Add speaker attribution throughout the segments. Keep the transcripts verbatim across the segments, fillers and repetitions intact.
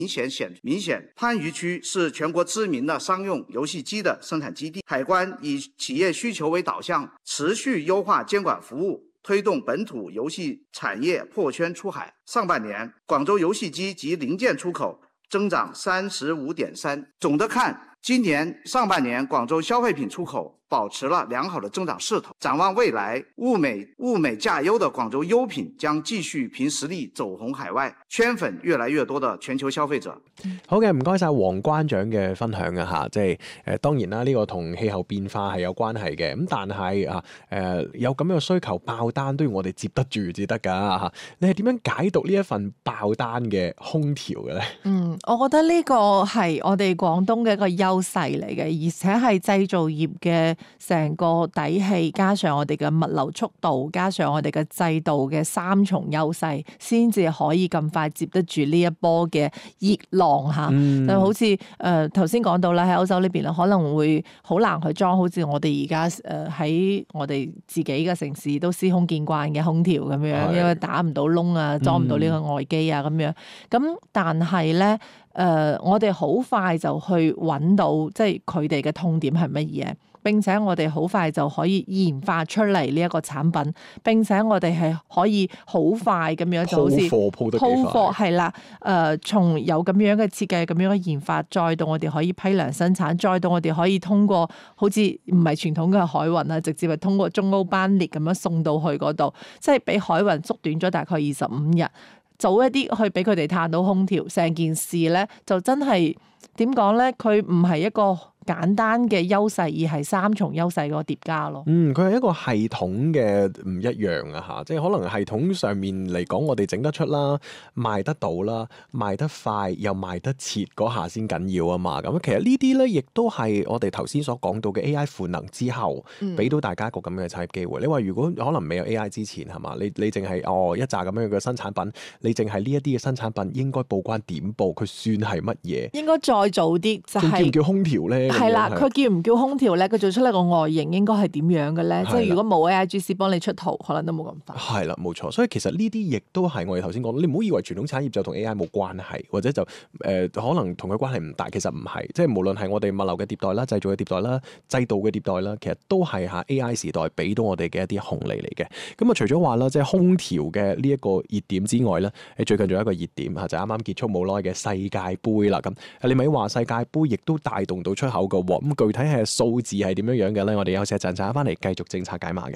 Speaker 1: 明显显明显，番禺区是全国知名的商用游戏机的生产基地。海关以企业需求为导向，持续优化监管服务，推动本土游戏产业破圈出海。上半年，广州游戏机及零件出口增长 三十五点三。 总的看，今年上半年广州消费品出口保持了良好的增长势头。展望未来，物美物美价優的廣州優品將繼續憑實力走紅海外，圈粉越來越多的全球消費者。
Speaker 2: 好嘅，唔該晒黃關長嘅分享啊嚇，即係誒當然啦，呢、這個同氣候變化係有關係嘅，咁但係啊誒有咁樣嘅需求爆單都要我哋接得住至得㗎嚇。你係點樣解讀呢一份爆單嘅空調嘅咧？
Speaker 3: 嗯，我覺得呢個係我哋廣東嘅一個優勢嚟嘅，而且係製造業嘅成個底氣，加上我哋嘅物流速度，加上我哋嘅制度嘅三重優勢，先至可以咁快接得住呢一波嘅熱浪嚇。嗯、就好似誒頭先講到啦，喺歐洲呢邊啦，可能會好難去裝，好似我哋而家誒喺我哋自己嘅城市都司空見慣嘅空調咁樣，是因為打唔到窿啊，裝唔到呢個外機啊咁樣。咁但係咧。誒、呃，我哋好快就去揾到，即係佢哋嘅痛點係乜嘢，並且我哋好快就可以研發出嚟呢一個產品，並且我哋係可以好快咁樣就好似
Speaker 2: 鋪貨鋪得幾快，鋪貨
Speaker 3: 係啦。誒、呃，從有咁樣嘅設計、咁樣嘅研發，再到我哋可以批量生產，再到我哋可以通過好似唔係傳統嘅海運啊，直接係通過中歐班列咁樣送到去嗰度，即係比海運縮短咗大概二十五日。早一啲去俾佢哋嘆到空調，成件事咧就真係點講咧？佢唔係一個簡單嘅優勢，而係三重優勢個疊加咯。
Speaker 2: 嗯，佢係一個系統嘅唔一樣啊嚇，即係可能系統上面嚟講，我哋整得出啦，賣得到啦，賣得快又賣得切嗰下先緊要啊嘛。咁其實呢啲咧，亦都係我哋頭先所講到嘅 A I 賦能之後，俾到大家一個咁樣嘅產業機會。嗯、你話如果可能未有 A I 之前係嘛？你你淨係哦一紮咁樣嘅新產品，你淨係呢一啲嘅新產品應該報關點報？佢算係乜嘢？應
Speaker 3: 該再早啲就係、是、
Speaker 2: 叫唔叫空調咧？
Speaker 3: 係啦，佢叫唔叫空調咧？佢做出嚟個外形應該係點樣嘅咧？即係如果冇 A I G C 幫你出圖，可能都冇咁快。
Speaker 2: 係啦，冇錯。所以其實呢啲亦都係我哋頭先講，你唔好以為傳統產業就同 A I 冇關係，或者就誒、呃、可能同佢關係唔大。其實唔係，即係無論係我哋物流嘅迭代啦、製造嘅迭代啦、制度嘅迭代啦，其實都係嚇 A I 時代俾到我哋嘅一啲紅利嚟嘅。咁啊，除咗話啦，即係空調嘅呢一個熱點之外咧，誒最近仲有一個熱點嚇，就啱啱結束冇耐嘅世界盃啦。咁你咪話世界盃亦都帶動到出口嘅喎。咁具體係數字係點樣樣嘅咧？我哋休息一陣，陣翻嚟繼續政策解碼嘅。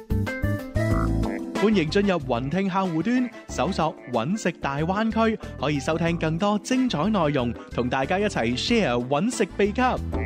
Speaker 4: 歡迎進入雲聽客戶端，搜索揾食大灣區，可以收聽更多精彩內容，同大家一齊 share 揾食秘笈。